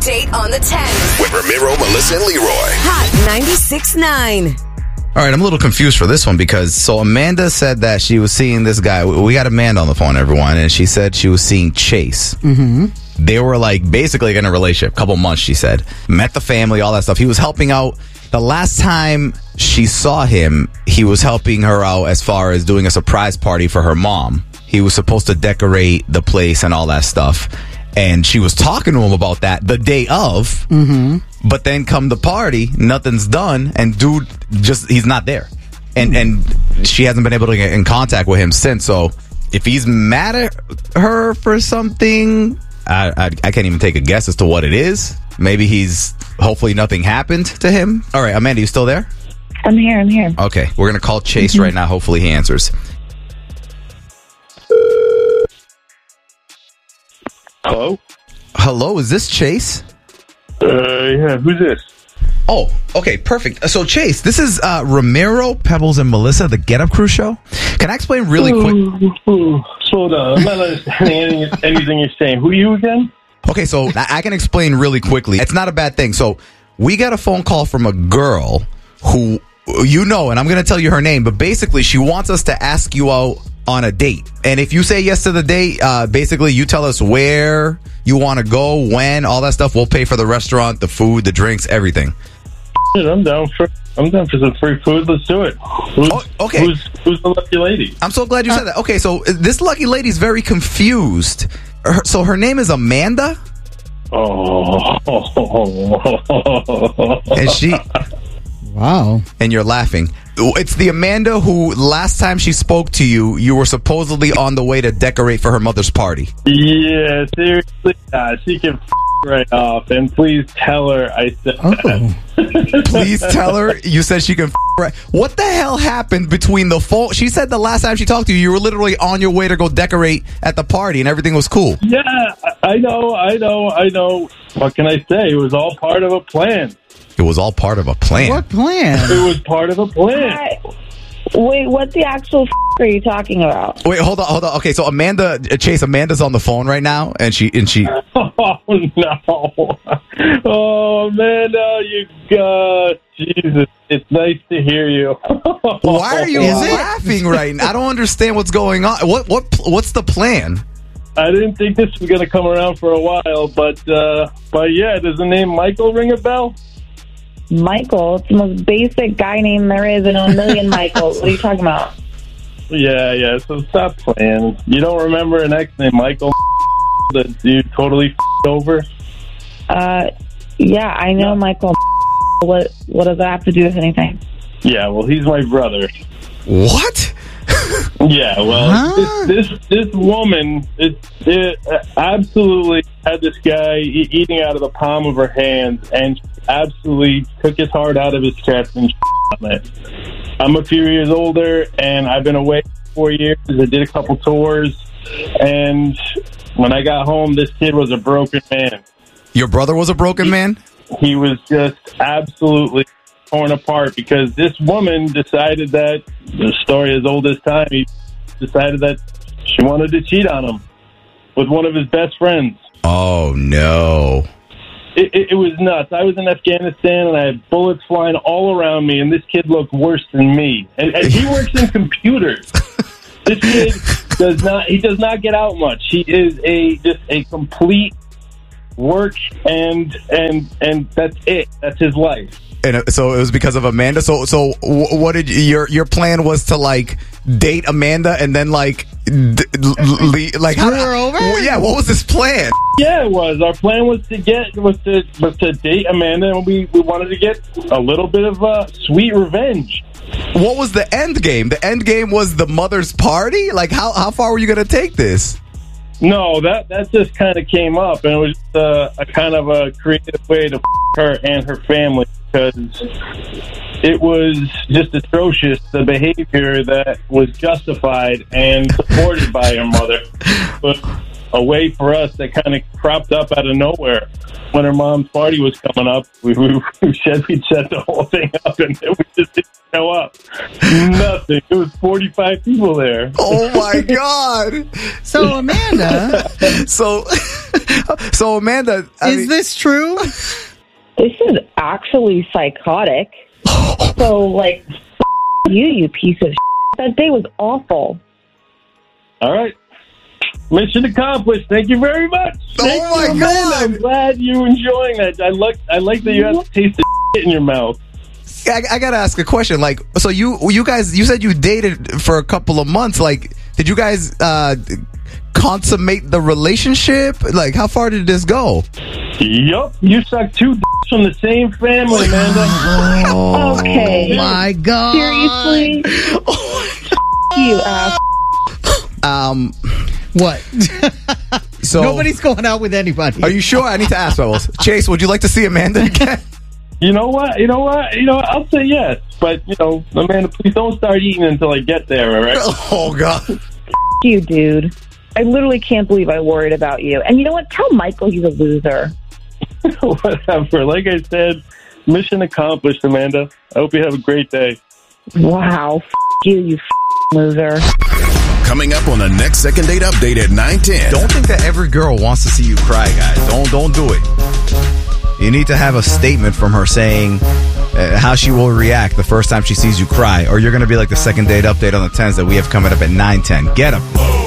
Date on the 10th. With Ramiro, Melissa, and Leroy. Hot 96.9. All right, I'm a little confused for this one because Amanda said that she was seeing this guy. We got Amanda on the phone, everyone, and she said she was seeing Chase. Mm-hmm. They were basically in a relationship, couple months, she said. Met the family, all that stuff. He was helping out. The last time she saw him, he was helping her out as far as doing a surprise party for her mom. He was supposed to decorate the place and all that stuff. And she was talking to him about that the day of. Mm-hmm. But then come the party, nothing's done, and dude he's not there. And she hasn't been able to get in contact with him since. So if he's mad at her for something, I can't even take a guess as to what it is. Maybe hopefully nothing happened to him. All right, Amanda, you still there? I'm here. Okay, we're going to call Chase right now. Hopefully he answers. Hello, is this Chase? Yeah, who's this? Oh, okay, perfect. So, Chase, this is Ramiro, Pebbles, and Melissa, the Get Up Crew show. Can I explain really quick? Slow down. I'm not understanding anything you're saying. Who are you again? Okay, so I can explain really quickly. It's not a bad thing. So, we got a phone call from a girl who, and I'm going to tell you her name, but basically she wants us to ask you out on a date. And if you say yes to the date, basically you tell us where you want to go, when, all that stuff. We'll pay for the restaurant, the food, the drinks, everything. I'm down for some free food. Let's do it. Okay. Who's the lucky lady? I'm so glad you said that. Okay, so this lucky lady's very confused. So her name is Amanda? Oh. And she... Wow. And you're laughing. It's the Amanda who, last time she spoke to you, you were supposedly on the way to decorate for her mother's party. Yeah, seriously. She can right off. And please tell her I said that. Please tell her you said she can right. What the hell happened between the phone? She said the last time she talked to you, you were literally on your way to go decorate at the party and everything was cool. Yeah, I know. What can I say? It was all part of a plan. It was all part of a plan. What plan? It was part of a plan. Wait, what the actual are you talking about? Wait, hold on. Okay, so Amanda's on the phone right now, and she. Oh no! Oh Amanda, Jesus! It's nice to hear you. Why are you laughing right now? I don't understand what's going on. What's the plan? I didn't think this was going to come around for a while, but yeah, does the name Michael ring a bell? Michael? It's the most basic guy name there is in a million Michaels. What are you talking about? Yeah, so stop playing. You don't remember an ex named Michael that you totally over? Yeah, I know Michael. What does that have to do with anything? Yeah, well, he's my brother. What? Yeah, well, this woman it absolutely had this guy eating out of the palm of her hands, and she absolutely took his heart out of his chest and on it. I'm a few years older, and I've been away for 4 years. I did a couple tours, and when I got home, this kid was a broken man. Your brother was a broken man? He was just absolutely torn apart because this woman decided that, the story as old as time, he decided that she wanted to cheat on him with one of his best friends. Oh, no. It was nuts. I was in Afghanistan, and I had bullets flying all around me, and this kid looked worse than me. And he works in computers. This kid does not get out much. He is just a complete work, and that's it. That's his life. And so it was because of Amanda. So what did your plan was to date Amanda and then screw her over? Yeah, what was this plan? Yeah, it was. Our plan was to date Amanda, and we wanted to get a little bit of sweet revenge. What was the end game? The end game was the mother's party? How far were you going to take this? No, that just kind of came up, and it was just a kind of a creative way to her and her family, because it was just atrocious, the behavior that was justified and supported by her mother. But a way for us that kind of cropped up out of nowhere. when her mom's party was coming up, we'd set the whole thing up, and we just didn't show up. Nothing. It was 45 people there. Oh my God! So Amanda, So Amanda, is this true? This is actually psychotic. So, like, you piece of shit. That day was awful. All right. Mission accomplished. Thank you very much. Thank Oh my you, God. Amanda. I'm glad you're enjoying that. I like that you have to taste the shit in your mouth. I gotta ask a question. Like, so you guys, you said you dated for a couple of months. Like, did you guys consummate the relationship? Like, how far did this go? Yup. You sucked 2 dicks from the same family, Amanda. Okay. My God. Seriously? You ass. What? So Nobody's going out with anybody. Are you sure? I need to ask, Bubbles. Chase, would you like to see Amanda again? You know what? I'll say yes. But, Amanda, please don't start eating until I get there, all right? Oh God. You, dude. I literally can't believe I worried about you. And you know what? Tell Michael he's a loser. Whatever. Like I said, mission accomplished, Amanda. I hope you have a great day. Wow. You loser. Coming up on the next Second Date Update at 9:10. Don't think that every girl wants to see you cry, guys. Don't do it. You need to have a statement from her saying how she will react the first time she sees you cry, or you're going to be like the Second Date Update on the 10s that we have coming up at 9:10. Get them.